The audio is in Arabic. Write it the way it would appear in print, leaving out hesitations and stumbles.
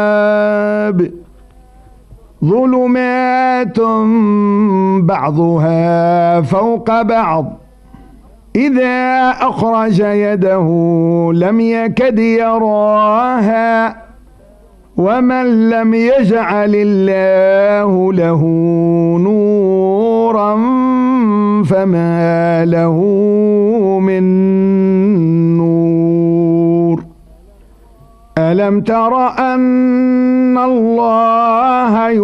ظلمات بعضها فوق بعض إذا أخرج يده لم يكد يراها ومن لم يجعل الله له نورا فما له من نور. ألم تر أن الله